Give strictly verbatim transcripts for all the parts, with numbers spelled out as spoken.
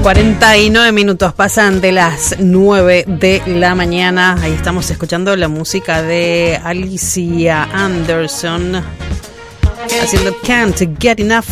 cuarenta y nueve minutos pasan de las nueve de la mañana. Ahí estamos escuchando la música de Alicia Anderson haciendo Can't Get Enough.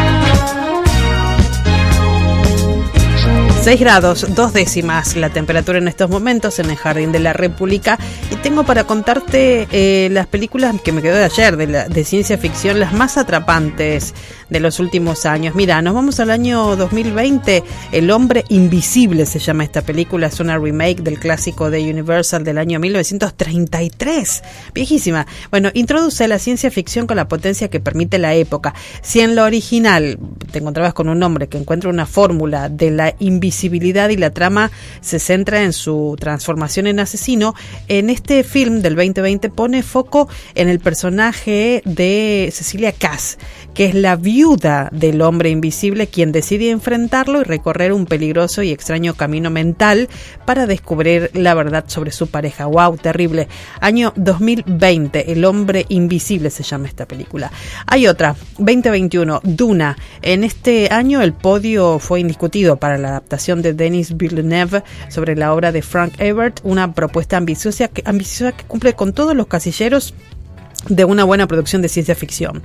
seis grados, dos décimas la temperatura en estos momentos en el Jardín de la República. Y tengo para contarte eh, las películas que me quedó de ayer, de, la, de ciencia ficción, las más atrapantes de los últimos años. Mira, nos vamos al año dos mil veinte. El hombre invisible se llama esta película. Es una remake del clásico de Universal del año mil novecientos treinta y tres. Viejísima. Bueno, introduce la ciencia ficción con la potencia que permite la época. Si en lo original te encontrabas con un hombre que encuentra una fórmula de la invisibilidad y la trama se centra en su transformación en asesino, en este film del veinte veinte pone foco en el personaje de Cecilia Cass, que es la viuda del hombre invisible, quien decide enfrentarlo y recorrer un peligroso y extraño camino mental para descubrir la verdad sobre su pareja. ¡Wow! Terrible. Año dos mil veinte, El hombre invisible se llama esta película. Hay otra, veinte veintiuno, Duna. En este año el podio fue indiscutido para la adaptación de Denis Villeneuve sobre la obra de Frank Herbert, una propuesta ambiciosa que, ambiciosa que cumple con todos los casilleros de una buena producción de ciencia ficción.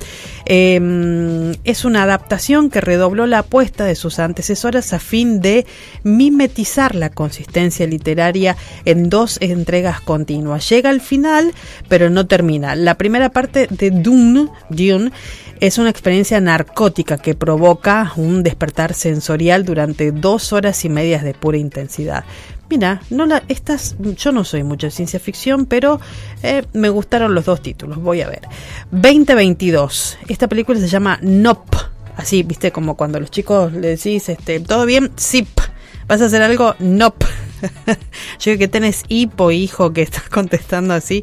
Eh, es una adaptación que redobló la apuesta de sus antecesoras a fin de mimetizar la consistencia literaria en dos entregas continuas. Llega al final, pero no termina. La primera parte de Dune, Dune es una experiencia narcótica que provoca un despertar sensorial durante dos horas y medias de pura intensidad. Mira, no la, estas, yo no soy mucho de ciencia ficción, pero eh, me gustaron los dos títulos. Voy a ver. veinte veintidós. Esta película se llama Nope. Así, viste, como cuando a los chicos le decís, este, ¿todo bien? Sí. ¿Vas a hacer algo? Nope. Yo creo que tenés hipo, hijo, que estás contestando así.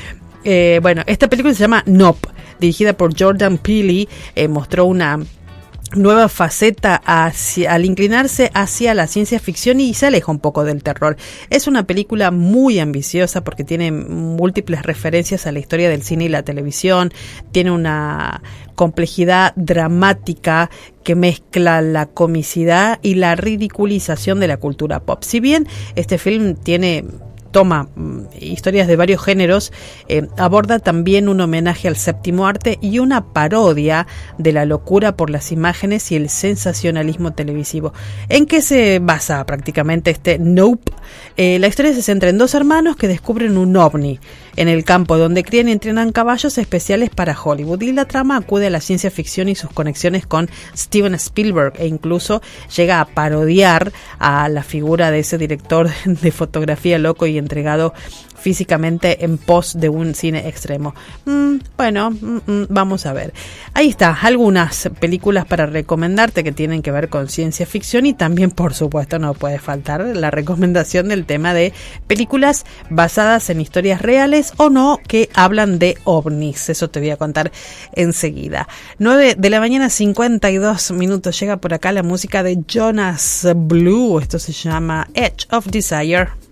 Eh, bueno, esta película se llama Nope, dirigida por Jordan Peele. Eh, mostró una nueva faceta hacia, al inclinarse hacia la ciencia ficción y se aleja un poco del terror. Es una película muy ambiciosa porque tiene múltiples referencias a la historia del cine y la televisión. Tiene una complejidad dramática que mezcla la comicidad y la ridiculización de la cultura pop. Si bien este film tiene toma historias de varios géneros, eh, aborda también un homenaje al séptimo arte y una parodia de la locura por las imágenes y el sensacionalismo televisivo. ¿En qué se basa prácticamente este Nope? Eh, la historia se centra en dos hermanos que descubren un ovni en el campo donde crían y entrenan caballos especiales para Hollywood, y la trama acude a la ciencia ficción y sus conexiones con Steven Spielberg, e incluso llega a parodiar a la figura de ese director de fotografía loco y entregado físicamente en pos de un cine extremo. Mm, bueno, mm, mm, vamos a ver. Ahí está, algunas películas para recomendarte que tienen que ver con ciencia ficción, y también, por supuesto, no puede faltar la recomendación del tema de películas basadas en historias reales o no que hablan de ovnis. Eso te voy a contar enseguida. nueve de la mañana, cincuenta y dos minutos. Llega por acá la música de Jonas Blue. Esto se llama Edge of Desire.